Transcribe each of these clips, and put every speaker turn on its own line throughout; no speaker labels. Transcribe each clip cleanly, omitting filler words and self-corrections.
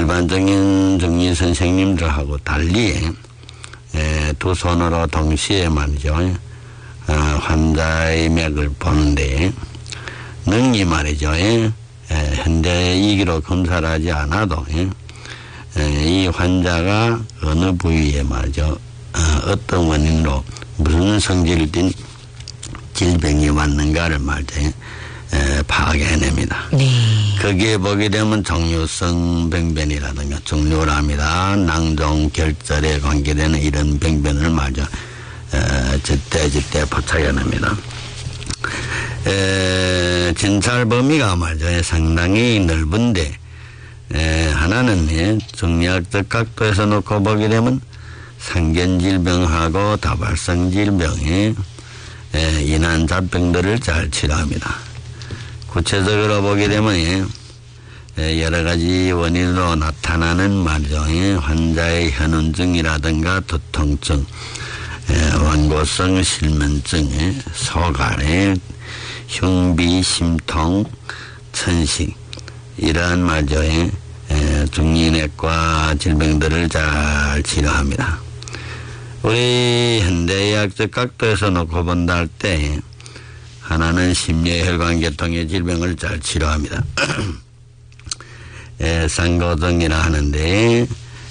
일반적인 중리 선생님들하고 달리 두 손으로 동시에 말이죠. 환자의 맥을 보는데 능히 말이죠. 현대 이기로 검사를 하지 않아도 이 환자가 어느 부위에 말이죠. 어떤 원인으로 무슨 성질을 띤 질병이 왔는가를 말이죠. 파악해냅니다.
네. 거기에
보게 되면 정류성 병변이라든가 중류랍니다. 낭종, 결절에 관계되는 이런 병변을 말이죠. 제때 포착해냅니다. 진찰 범위가 말이죠. 상당히 넓은데 하나는 정리학적 각도에서 놓고 보게 되면 상견질병하고 다발성 질병에 인한 잡병들을 잘 치료합니다. 구체적으로 보게 되면 여러 가지 원인으로 나타나는 말이죠. 환자의 현운증이라든가 두통증, 완고성 실면증, 소갈, 흉비, 심통, 천식 이러한 말이죠. 중이내과 질병들을 잘 치료합니다. 우리 현대의학적 각도에서 놓고 본다 할 때 하나는 심뇌혈관계통의 질병을 잘 치료합니다. 쌍고등이라 하는데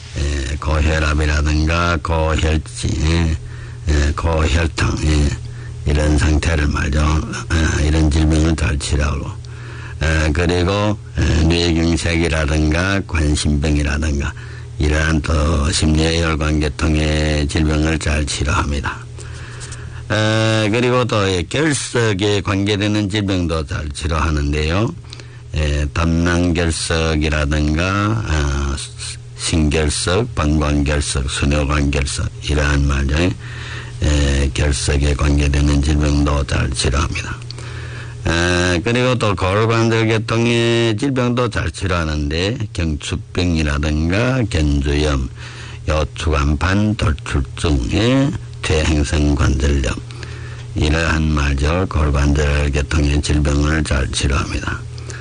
고혈압이라든가 고혈증, 고혈糖 이런 상태를 말이죠. 이런 질병을 잘 치료하고 그리고 뇌경색이라든가 관심병이라든가 이러한 또 심뇌혈관계통의 질병을 잘 치료합니다. 그리고 또 결석에 관계되는 질병도 잘 치료하는데요. 담낭결석이라든가 신결석, 방광결석, 수뇌관결석 이러한 말이죠. 결석에 관계되는 질병도 잘 치료합니다. 그리고 또 골관절계통의 질병도 잘 치료하는데 경축병이라든가 견주염, 요추간판, 돌출증, 퇴행성 관절염 이러한 말이죠. 골관절계통의 질병을 잘 치료합니다.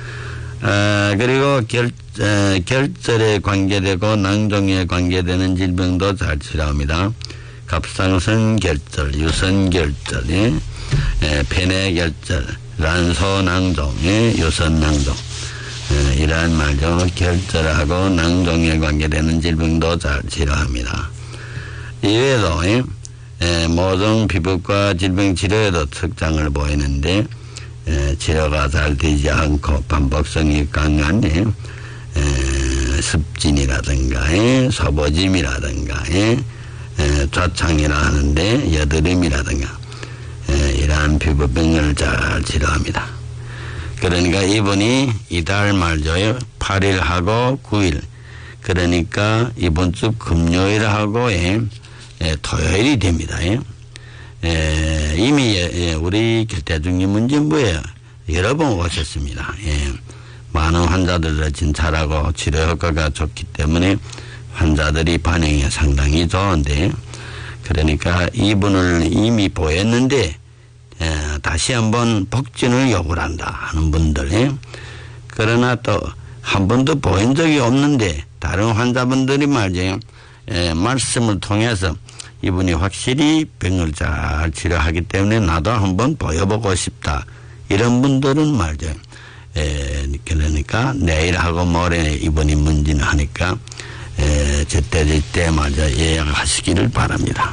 그리고 결절에 관계되고 낭종에 관계되는 질병도 잘 치료합니다. 갑상선 결절, 유선 결절, 폐내 결절, 란소낭종, 유선낭종 이러한 말이죠. 결절하고 낭종에 관계되는 질병도 잘 치료합니다. 이외에도 모종 피부과 질병 치료에도 특장을 보이는데 치료가 잘 되지 않고 반복성이 강한 습진이라든가 소보짐이라든가 좌창이라 하는데 여드름이라든가 이러한 피부병을 잘 치료합니다. 그러니까 이분이 이달 말죠. 8일하고 9일 그러니까 이번 주 금요일하고 토요일이 됩니다. 이미 우리 길태중림문진부에 여러 번 오셨습니다. 많은 환자들을 진찰하고 치료 효과가 좋기 때문에 환자들이 반응이 상당히 좋은데 그러니까 이분을 이미 보였는데 다시 한번 복진을 요구를 한다 하는 분들 그러나 또 한 번도 보인 적이 없는데 다른 환자분들이 말이죠. 말씀을 통해서 이분이 확실히 병을 잘 치료하기 때문에 나도 한번 보여보고 싶다. 이런 분들은 말이죠. 그러니까 내일하고 모레 이분이 문진을 하니까 제때 말이죠. 예약하시기를 바랍니다.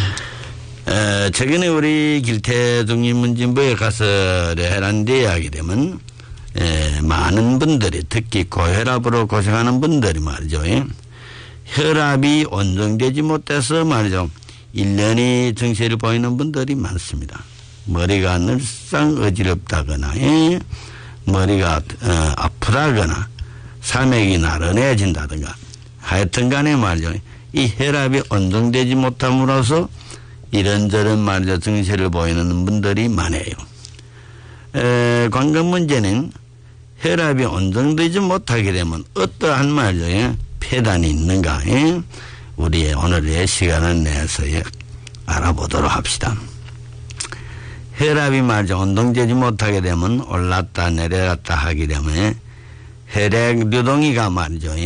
최근에 우리 길태중림문진부에 가서 레헤란데 하게 되면 많은 분들이 특히 고혈압으로 고생하는 분들이 말이죠. 혈압이 온정되지 못해서 말이죠. 1년이 증세를 보이는 분들이 많습니다. 머리가 늘상 어지럽다거나 머리가 아프다거나 산맥이 나른해진다든가 하여튼 간에 말이죠. 이 혈압이 온정되지 못함으로써 이런저런 말이죠. 증세를 보이는 분들이 많아요. 관건 문제는 혈압이 온정되지 못하게 되면 어떠한 말이죠. 폐단이 있는가 우리의 오늘의 시간을 내서 알아보도록 합시다. 혈압이 말이죠. 온정되지 못하게 되면 올랐다 내려갔다 하게 되면 혈액 유동이가 말이죠.